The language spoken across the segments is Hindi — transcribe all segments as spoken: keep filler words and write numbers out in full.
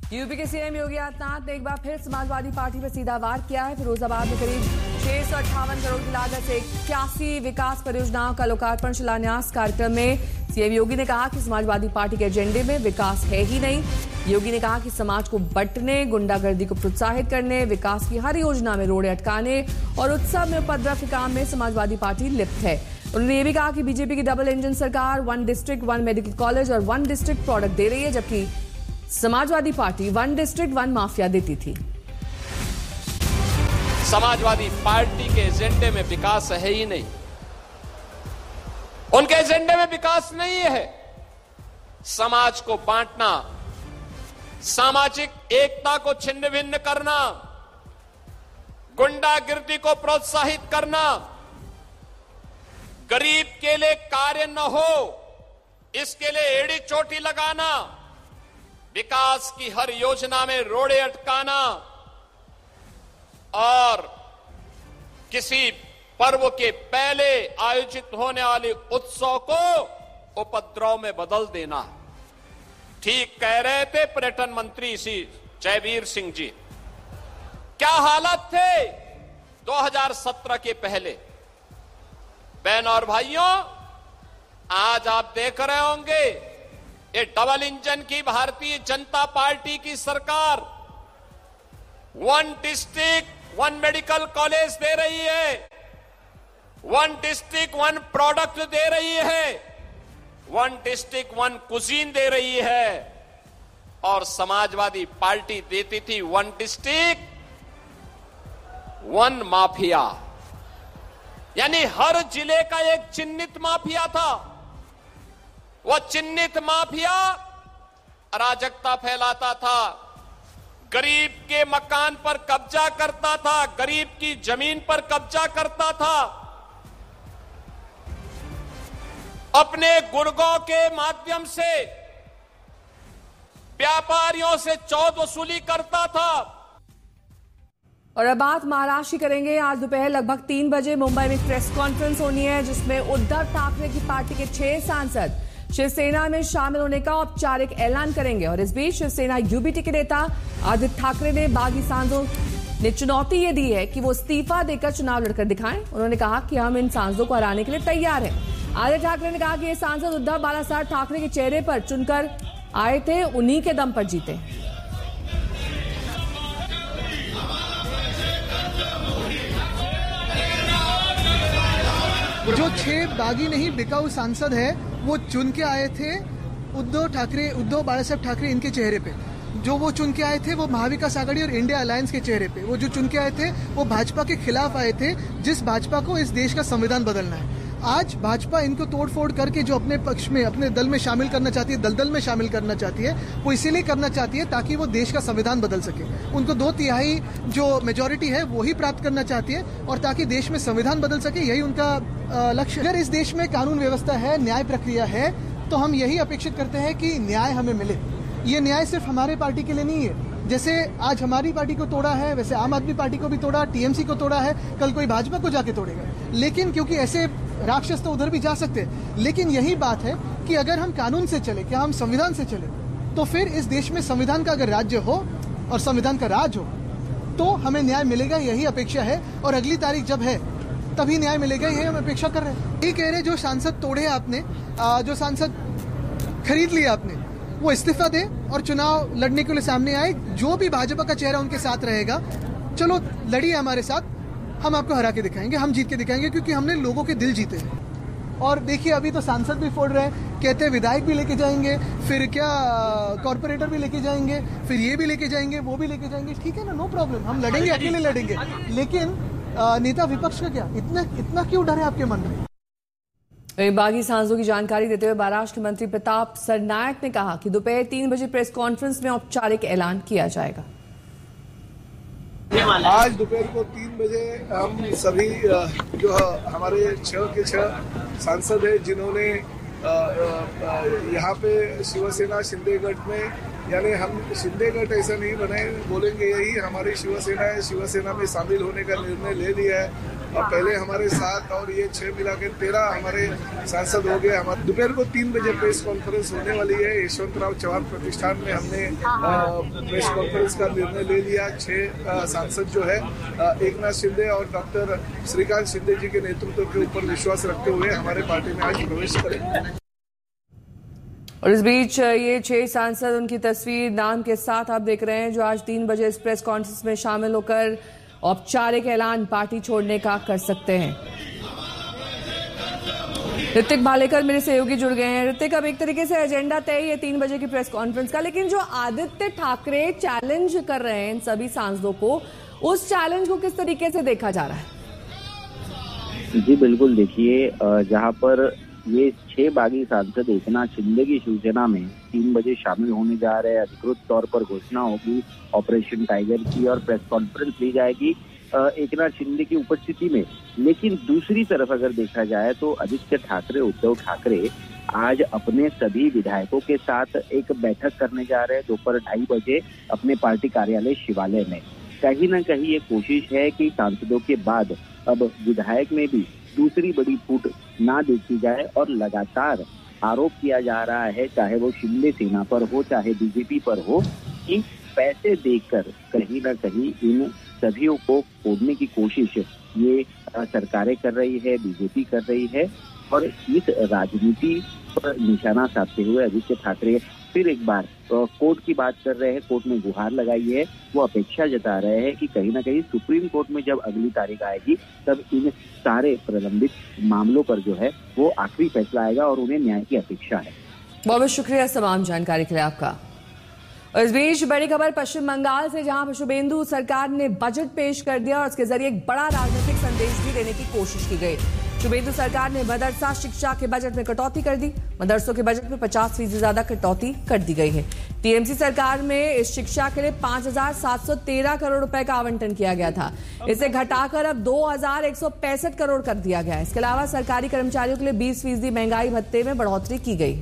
यूपी के सीएम योगी आदित्यनाथ ने एक बार फिर समाजवादी पार्टी पर सीधा वार किया है। फिरोजाबाद में करीब छह सौ अट्ठावन करोड़ की लागत से इक्यासी विकास परियोजनाओं का लोकार्पण शिलान्यास कार्यक्रम में सीएम योगी ने कहा कि समाजवादी पार्टी के एजेंडे में विकास है ही नहीं। योगी ने कहा कि समाज को बंटने, गुंडागर्दी को प्रोत्साहित करने, विकास की हर योजना में रोड़े अटकाने और उत्सव में उपद्रव के काम में समाजवादी पार्टी लिप्त है। उन्होंने ये भी कहा कि बीजेपी की डबल इंजन सरकार one district one medical college और वन डिस्ट्रिक्ट प्रोडक्ट दे रही है, जबकि Samajwadi party one district one mafia देती थी। समाजवादी पार्टी के एजेंडे में विकास है ही नहीं। उनके एजेंडे में विकास नहीं है। समाज को बांटना, सामाजिक एकता को छिन्न भिन्न करना, गुंडागिर्दी को प्रोत्साहित करना, गरीब के लिए कार्य न हो इसके लिए एड़ी चोटी लगाना, विकास की हर योजना में रोड़े अटकाना और किसी पर्व के पहले आयोजित होने वाले उत्सव को उपद्रव में बदल देना। ठीक कह रहे थे पर्यटन मंत्री श्री जयवीर सिंह जी। क्या हालत थे दो हज़ार सत्रह के पहले। बहनों और भाइयों, आज आप देख रहे होंगे ये डबल इंजन की भारतीय जनता पार्टी की सरकार one district one medical college दे रही है, वन डिस्ट्रिक्ट वन प्रोडक्ट दे रही है, वन डिस्ट्रिक्ट वन कुजीन दे रही है। और समाजवादी पार्टी देती थी वन डिस्ट्रिक्ट वन माफिया, यानी हर जिले का एक चिन्हित माफिया था। वह चिन्हित माफिया अराजकता फैलाता था, गरीब के मकान पर कब्जा करता था, गरीब की जमीन पर कब्जा करता था, अपने गुर्गों के माध्यम से व्यापारियों से चौध वसूली करता था। और अब बात महाराष्ट्र की करेंगे। आज दोपहर लगभग तीन बजे मुंबई में प्रेस कॉन्फ्रेंस होनी है, जिसमें उद्धव ठाकरे की पार्टी के छह सांसद शिवसेना में शामिल होने का औपचारिक ऐलान करेंगे। और इस बीच शिवसेना यूबीटी के नेता आदित्य ठाकरे ने बागी सांसदों ने चुनौती ये दी है कि वो इस्तीफा देकर चुनाव लड़कर दिखाएं। उन्होंने कहा कि हम इन सांसदों को हराने के लिए तैयार हैं। आदित्य ठाकरे ने कहा कि ये सांसद उद्धव बालासाहेब ठाकरे के चेहरे पर चुनकर आए थे, उन्हीं के दम पर जीते। जो छह बागी नहीं बिकाऊ सांसद है वो चुन के आए थे उद्धव ठाकरे उद्धव बालासाहेब ठाकरे इनके चेहरे पे। जो वो चुन के आए थे वो महाविकास आघाड़ी और इंडिया अलायंस के चेहरे पे। वो जो चुन के आए थे वो भाजपा के खिलाफ आए थे, जिस भाजपा को इस देश का संविधान बदलना है। आज भाजपा इनको तोड़फोड़ करके जो अपने पक्ष में अपने दल में शामिल करना चाहती है, दलदल में शामिल करना चाहती है, वो इसीलिए करना चाहती है ताकि वो देश का संविधान बदल सके। उनको दो तिहाई जो मेजॉरिटी है वो ही प्राप्त करना चाहती है और ताकि देश में संविधान बदल सके, यही उनका लक्ष्य। अगर इस देश में कानून व्यवस्था है, न्याय प्रक्रिया है, तो हम यही अपेक्षित करते हैं कि न्याय हमें मिले। ये न्याय सिर्फ हमारे पार्टी के लिए नहीं है। जैसे आज हमारी पार्टी को तोड़ा है, वैसे आम आदमी पार्टी को भी तोड़ा, टीएमसी को तोड़ा है, कल कोई भाजपा को जाके तोड़ेगा। लेकिन क्योंकि ऐसे राक्षस तो उधर भी जा सकते हैं, लेकिन यही बात है कि अगर हम कानून से चले, क्या हम संविधान से चले, तो फिर इस देश में संविधान का अगर राज्य हो और संविधान का राज हो तो हमें न्याय मिलेगा, यही अपेक्षा है। और अगली तारीख जब है तभी न्याय मिलेगा, यही हम अपेक्षा कर रहे हैं। ये कह रहे जो सांसद तोड़े आपने, जो सांसद खरीद लिए आपने, वो इस्तीफा दे और चुनाव लड़ने के लिए सामने आए। जो भी भाजपा का चेहरा उनके साथ रहेगा, चलो लड़िए हमारे साथ, हम आपको हरा के दिखाएंगे, हम जीत के दिखाएंगे, क्योंकि हमने लोगों के दिल जीते हैं। और देखिए अभी तो सांसद भी फोड़ रहे हैं, कहते हैं विधायक भी लेके जाएंगे, फिर क्या कॉर्पोरेटर भी लेके जाएंगे, फिर ये भी लेके जाएंगे, वो भी लेके जाएंगे। ठीक है ना, नो प्रॉब्लम, हम लड़ेंगे, अकेले लड़ेंगे। लेकिन नेता विपक्ष का क्या, इतना इतना क्यों डर है आपके मन में? बागी सांसदों की जानकारी देते हुए महाराष्ट्र मंत्री प्रताप सरनायक ने कहा कि दोपहर तीन बजे प्रेस कॉन्फ्रेंस में औपचारिक ऐलान किया जाएगा। आज दोपहर को तीन बजे हम सभी जो हमारे छह के छह सांसद हैं जिन्होंने यहाँ पे शिवसेना शिंदे गठ में यानी हम शिंदे गट ऐसा नहीं बनाए, बोलेंगे यही हमारी शिवसेना है, शिवसेना में शामिल होने का निर्णय ले लिया है। और पहले हमारे सात और ये छह मिला के तेरह हमारे सांसद हो गए। हमारे दोपहर को तीन बजे प्रेस कॉन्फ्रेंस होने वाली है यशवंतराव चव्हाण प्रतिष्ठान में। हमने प्रेस कॉन्फ्रेंस का निर्णय ले लिया। छह सांसद जो है एकनाथ शिंदे और डॉक्टर श्रीकांत शिंदे जी के नेतृत्व के ऊपर विश्वास रखते हुए हमारे पार्टी में आज प्रवेश करेंगे। और इस बीच ये छह सांसद, उनकी तस्वीर नाम के साथ आप देख रहे हैं, जो आज तीन बजे इस प्रेस कॉन्फ्रेंस में शामिल होकर औपचारिक ऐलान पार्टी छोड़ने का कर सकते हैं। ऋतिक भालेकर मेरे सहयोगी जुड़ गए हैं। ऋतिक, अब एक तरीके से एजेंडा तय है तीन बजे की प्रेस कॉन्फ्रेंस का, लेकिन जो आदित्य ठाकरे चैलेंज कर रहे हैं इन सभी सांसदों को, उस चैलेंज को किस तरीके से देखा जा रहा है? जी बिल्कुल, देखिए जहां पर ये छह बागी सांसद एकनाथ शिंदे की शिवसेना में तीन बजे शामिल होने जा रहे हैं, अधिकृत तौर पर घोषणा होगी ऑपरेशन टाइगर की और प्रेस कॉन्फ्रेंस ली जाएगी एकनाथ शिंदे की उपस्थिति में। लेकिन दूसरी तरफ अगर देखा जाए तो आदित्य ठाकरे, उद्धव ठाकरे आज अपने सभी विधायकों के साथ एक बैठक करने जा रहे हैं दोपहर ढाई बजे अपने पार्टी कार्यालय शिवालय में। कहीं ना कहीं ये कोशिश है कि सांसदों के बाद अब विधायक में भी दूसरी बड़ी फूट ना देखी जाए और लगातार आरोप किया जा रहा है, चाहे वो शिंदे सेना पर हो चाहे बीजेपी पर हो, कि पैसे देकर कहीं ना कहीं इन सभी को फोड़ने की कोशिश ये सरकारें कर रही है, बीजेपी कर रही है। और इस राजनीति पर निशाना साधते हुए आदित्य ठाकरे फिर एक बार कोर्ट की बात कर रहे हैं, कोर्ट में गुहार लगाई है। वो अपेक्षा जता रहे हैं कि कहीं ना कहीं सुप्रीम कोर्ट में जब अगली तारीख आएगी तब इन सारे प्रलंबित मामलों पर जो है वो आखिरी फैसला आएगा और उन्हें न्याय की अपेक्षा है। बहुत बहुत शुक्रिया तमाम जानकारी के लिए आपका। और इस बीच बड़ी खबर पश्चिम बंगाल से, जहां शुभेंदु सरकार ने बजट पेश कर दिया और उसके जरिए एक बड़ा राजनीतिक संदेश भी देने की कोशिश की गई। शुभेंदु सरकार ने मदरसा शिक्षा के बजट में कटौती कर दी। मदरसों के बजट में पचास फीसदी ज्यादा कटौती कर दी गई है। टीएमसी सरकार में इस शिक्षा के लिए पांच हजार सात सौ तेरह करोड़ रुपए का आवंटन किया गया था, इसे घटाकर अब दो हजार एक सौ पैंसठ करोड़ कर दिया गया है। इसके अलावा सरकारी कर्मचारियों के लिए बीस फीसदी महंगाई भत्ते में बढ़ोतरी की गई।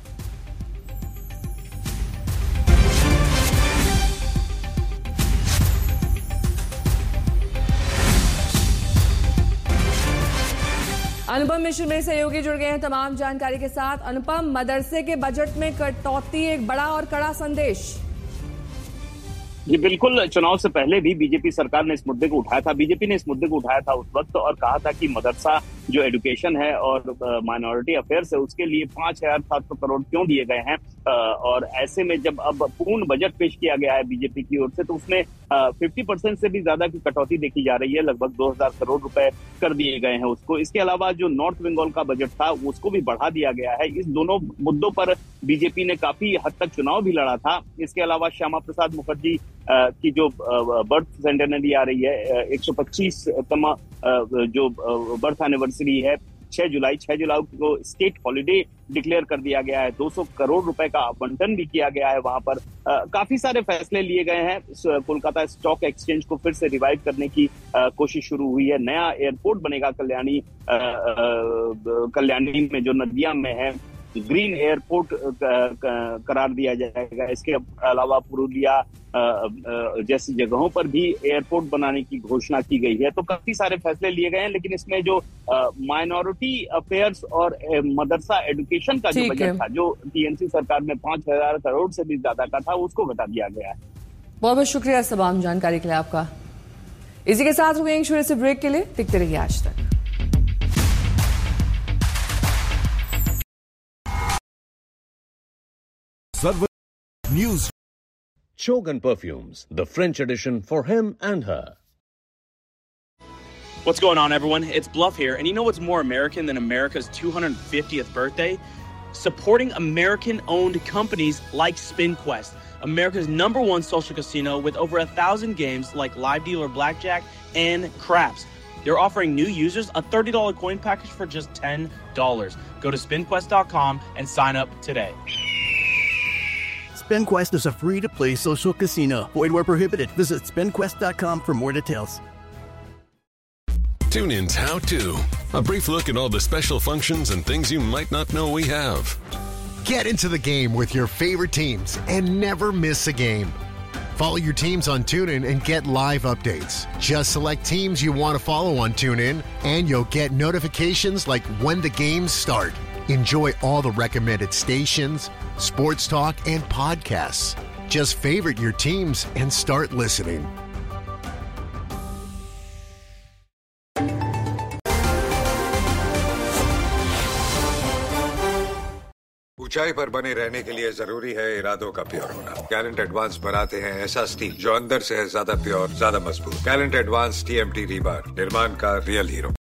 अनुपम मिश्र मेरे सहयोगी जुड़ गए हैं तमाम जानकारी के साथ। अनुपम, मदरसे के बजट में कटौती एक बड़ा और कड़ा संदेश। जी बिल्कुल, चुनाव से पहले भी बीजेपी सरकार ने इस मुद्दे को उठाया था। बीजेपी ने इस मुद्दे को उठाया था उस वक्त और कहा था कि मदरसा जो एजुकेशन है और माइनॉरिटी अफेयर्स है उसके लिए पांच हजार सात सौ करोड़ क्यों दिए गए हैं। और ऐसे में जब अब पूर्ण बजट पेश किया गया है बीजेपी की ओर से तो उसमें फिफ्टी परसेंट से भी ज्यादा की कटौती देखी जा रही है। लगभग दो हजार करोड़ रुपए कर दिए गए हैं उसको। इसके अलावा जो नॉर्थ बंगाल का बजट था उसको भी बढ़ा दिया गया है। इस दोनों मुद्दों पर बीजेपी ने काफी हद तक चुनाव भी लड़ा था। इसके अलावा श्यामा प्रसाद मुखर्जी की जो बर्थ सेंटेनरी आ रही है, एक सौ पच्चीस तमा जो बर्थ एनिवर्सरी है, छह जुलाई छह जुलाई को स्टेट हॉलिडे डिक्लेयर कर दिया गया है। दो सौ करोड़ रुपए का आवंटन भी किया गया है। वहां पर आ, काफी सारे फैसले लिए गए हैं। कोलकाता स्टॉक एक्सचेंज को फिर से रिवाइव करने की आ, कोशिश शुरू हुई है। नया एयरपोर्ट बनेगा कल्याणी कल्याणी में जो नदिया में है, ग्रीन एयरपोर्ट करार दिया जाएगा। इसके अलावा पुरुलिया जैसी जगहों पर भी एयरपोर्ट बनाने की घोषणा की गई है। तो काफी सारे फैसले लिए गए हैं, लेकिन इसमें जो माइनॉरिटी अफेयर्स और मदरसा एजुकेशन का जो बजट था, जो टीएमसी सरकार में पांच हजार करोड़ से भी ज्यादा का था, उसको घटा दिया गया है। बहुत बहुत शुक्रिया तमाम जानकारी के लिए आपका। इसी के साथ रुकेंगे छोटे से ब्रेक के लिए। दिखते रहिए आज तक। News. Chogan Perfumes, the French edition for him and her. What's going on, everyone? It's Bluff here, and you know what's more American than America's two hundred fiftieth birthday? Supporting American-owned companies like SpinQuest, America's number one social casino with over a thousand games like Live Dealer Blackjack and Craps. They're offering new users a thirty dollars coin package for just ten dollars. Go to spin quest dot com and sign up today. SpinQuest is a free-to-play social casino. Void where prohibited. Visit spin quest dot com for more details. TuneIn's How To. A brief look at all the special functions and things you might not know we have. Get into the game with your favorite teams and never miss a game. Follow your teams on TuneIn and get live updates. Just select teams you want to follow on TuneIn, and you'll get notifications like when the games start. Enjoy all the recommended stations, sports talk, and podcasts. Just favorite your teams and start listening. ऊंचाई पर बने रहने के लिए जरूरी है इरादों का प्योर होना। गैलेंट एडवांस बनाते हैं ऐसा स्टील जो अंदर से है ज्यादा प्योर, ज्यादा मजबूत। गैलेंट एडवांस टीएमटी रीबार, निर्माण का रियल हीरो।